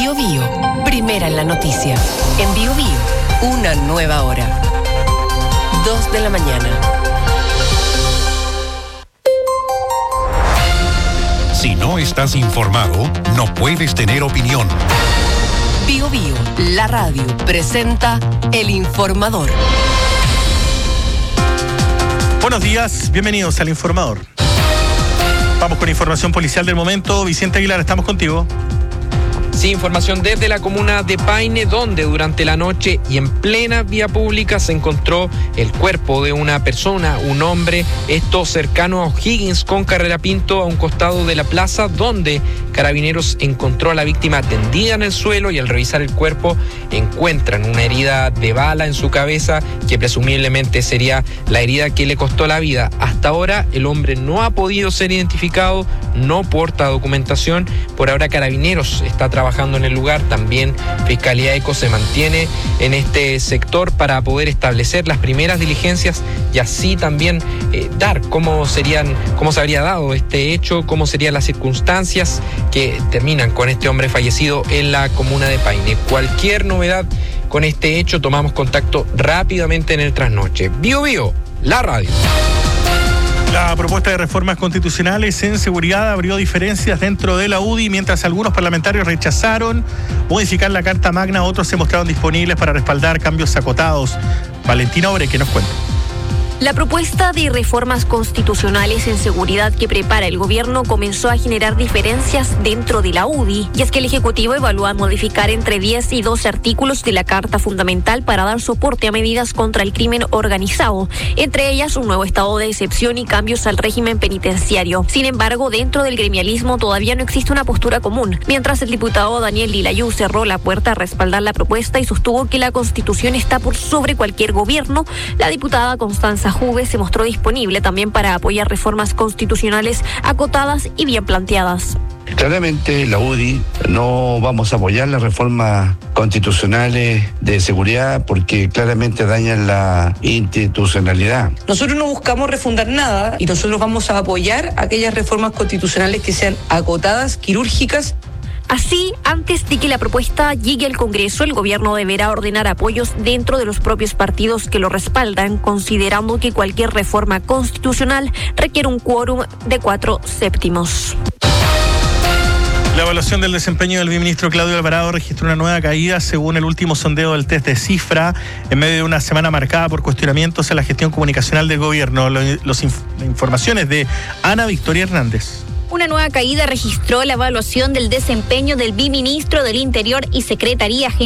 Bío, primera en la noticia. En Bío, una nueva hora. 2 de la mañana. Si no estás informado, no puedes tener opinión. Bío, la radio, presenta El Informador. Buenos días, bienvenidos al Informador. Vamos con información policial del momento. Vicente Aguilar, estamos contigo. Sí, información desde la comuna de Paine, donde durante la noche y en plena vía pública se encontró el cuerpo de una persona, un hombre, esto cercano a O'Higgins con Carrera Pinto, a un costado de la plaza, donde Carabineros encontró a la víctima tendida en el suelo y al revisar el cuerpo encuentran una herida de bala en su cabeza que presumiblemente sería la herida que le costó la vida. Hasta ahora el hombre no ha podido ser identificado, no porta documentación. Por ahora Carabineros está trabajando en el lugar, también Fiscalía ECO se mantiene en este sector para poder establecer las primeras diligencias y así también dar cómo se habría dado este hecho, cómo serían las circunstancias que terminan con este hombre fallecido en la comuna de Paine. Cualquier novedad con este hecho, tomamos contacto rápidamente en el trasnoche. Bío, la radio. La propuesta de reformas constitucionales en seguridad abrió diferencias dentro de la UDI, mientras algunos parlamentarios rechazaron modificar la Carta Magna, otros se mostraron disponibles para respaldar cambios acotados. Valentina Obre, ¿qué nos cuenta? La propuesta de reformas constitucionales en seguridad que prepara el gobierno comenzó a generar diferencias dentro de la UDI, y es que el Ejecutivo evalúa modificar entre 10 y 12 artículos de la Carta Fundamental para dar soporte a medidas contra el crimen organizado, entre ellas un nuevo estado de excepción y cambios al régimen penitenciario. Sin embargo, dentro del gremialismo todavía no existe una postura común, mientras el diputado Daniel Lilayú cerró la puerta a respaldar la propuesta y sostuvo que la Constitución está por sobre cualquier gobierno. La diputada Constanza Juve se mostró disponible también para apoyar reformas constitucionales acotadas y bien planteadas. Claramente la UDI no vamos a apoyar las reformas constitucionales de seguridad porque claramente dañan la institucionalidad. Nosotros no buscamos refundar nada y nosotros vamos a apoyar aquellas reformas constitucionales que sean acotadas, quirúrgicas. Así, antes de que la propuesta llegue al Congreso, el gobierno deberá ordenar apoyos dentro de los propios partidos que lo respaldan, considerando que cualquier reforma constitucional requiere un quórum de 4/7. La evaluación del desempeño del viceministro Claudio Alvarado registró una nueva caída según el último sondeo del test de Cifra, en medio de una semana marcada por cuestionamientos a la gestión comunicacional del gobierno. Las informaciones de Ana Victoria Hernández. Una nueva caída registró la evaluación del desempeño del viceministro del Interior y Secretaría General